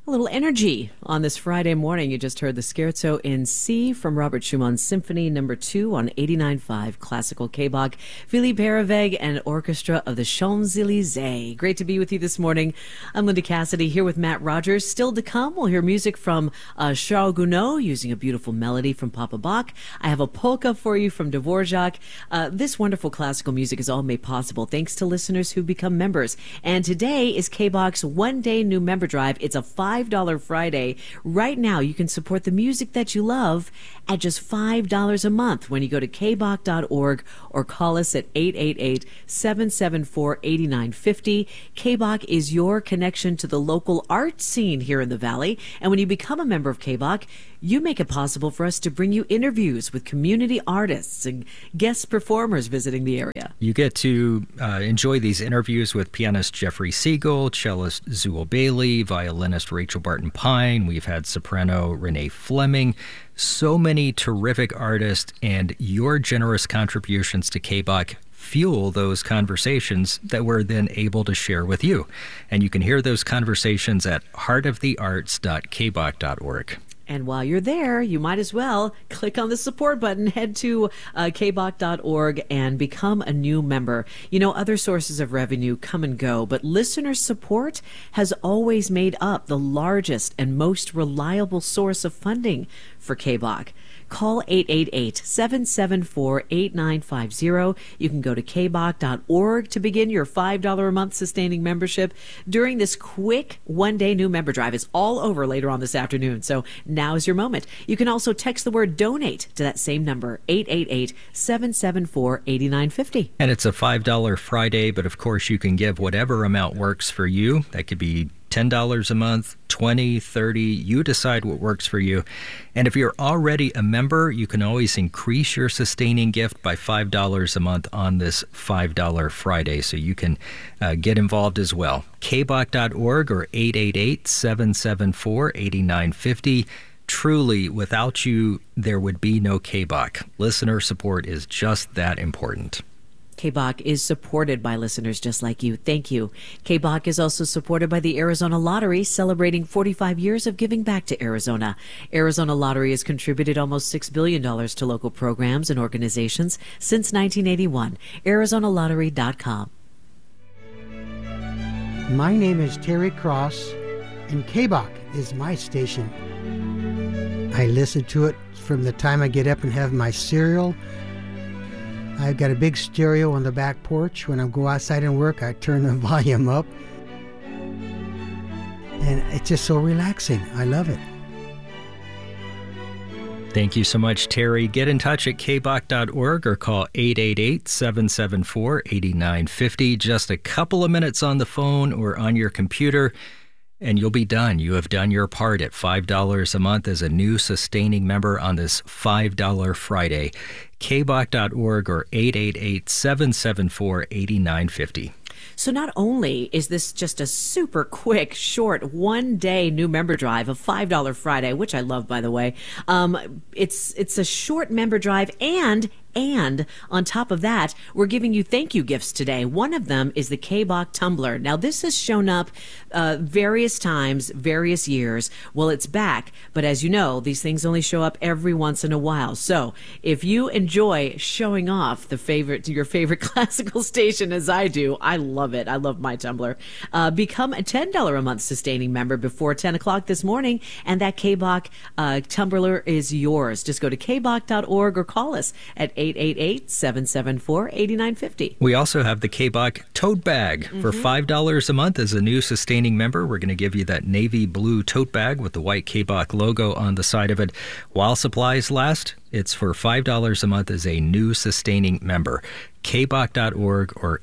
A little energy on this Friday morning. You just heard the Scherzo in C from Robert Schumann's Symphony No. 2 on 89.5 Classical K-Bach. Philippe Herreweghe and Orchestra of the Champs-Élysées. Great to be with you this morning. I'm Linda Cassidy here with Matt Rogers. Still to come, we'll hear music from Charles Gounod using a beautiful melody from Papa Bach. I have a polka for you from Dvorak. This wonderful classical music is all made possible thanks to listeners who become members. And today is K-Bach's one-day new member drive. It's a $5 Friday. Right now, you can support the music that you love at just $5 a month when you go to kbach.org or call us at 888-774-8950. K-Bach is your connection to the local art scene here in the Valley. And when you become a member of K-Bach, you make it possible for us to bring you interviews with community artists and guest performers visiting the area. You get to enjoy these interviews with pianist Jeffrey Siegel, cellist Zool Bailey, violinist Rachel Barton Pine. We've had soprano Renee Fleming. So many terrific artists, and your generous contributions to K-Bach fuel those conversations that we're then able to share with you. And you can hear those conversations at heartofthearts.kbach.org. And while you're there, you might as well click on the support button, head to kbach.org and become a new member. You know, other sources of revenue come and go, but listener support has always made up the largest and most reliable source of funding for K-Bach. Call 888-774-8950. You can go to kbach.org to begin your $5 a month sustaining membership during this quick one-day new member drive. It's all over later on this afternoon, so now is your moment. You can also text the word donate to that same number, 888-774-8950. And it's a $5 Friday, but of course you can give whatever amount works for you. That could be $10 a month, $20, $30, you decide what works for you. And if you're already a member, you can always increase your sustaining gift by $5 a month on this $5 Friday, so you can get involved as well. kbach.org or 888-774-8950. Truly, without you, there would be no K-Bach. Listener support is just that important. K-Bach is supported by listeners just like you. Thank you. K-Bach is also supported by the Arizona Lottery, celebrating 45 years of giving back to Arizona. Arizona Lottery has contributed almost $6 billion to local programs and organizations since 1981. ArizonaLottery.com. My name is Terry Cross, and K-Bach is my station. I listen to it from the time I get up and have my cereal. I've got a big stereo on the back porch. When I go outside and work, I turn the volume up. And it's just so relaxing. I love it. Thank you so much, Terry. Get in touch at kbach.org or call 888-774-8950. Just a couple of minutes on the phone or on your computer, and you'll be done. You have done your part at $5 a month as a new sustaining member on this $5 Friday. kbach.org or 888-774-8950. So not only is this just a super quick, short, one-day new member drive, a $5 Friday, which I love, by the way, it's a short member drive, and on top of that, we're giving you thank you gifts today. One of them is the K-Bach tumbler. Now, this has shown up various times, various years. Well, it's back, but as you know, these things only show up every once in a while. So if you enjoy showing off your favorite classical station, as I do, I love it. I love my tumbler. Become a $10 a month sustaining member before 10 o'clock this morning, and that K-Bach tumbler is yours. Just go to kbach.org or call us at 888-774-8950. We also have the K-Bach tote bag for $5 a month as a new sustaining member. We're going to give you that navy blue tote bag with the white K-Bach logo on the side of it. While supplies last, it's for $5 a month as a new sustaining member. kbach.org or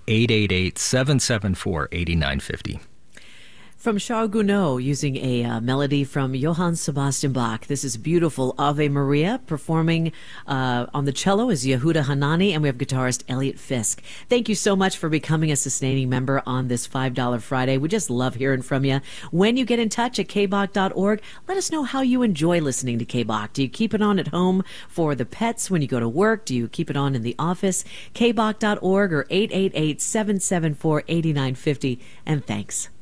888-774-8950. From Charles Gounod, using a melody from Johann Sebastian Bach. This is beautiful Ave Maria. Performing on the cello is Yehuda Hanani, and we have guitarist Elliot Fisk. Thank you so much for becoming a sustaining member on this $5 Friday. We just love hearing from you. When you get in touch at kbach.org, let us know how you enjoy listening to K-Bach. Do you keep it on at home for the pets when you go to work? Do you keep it on in the office? kbach.org or 888-774-8950. And thanks.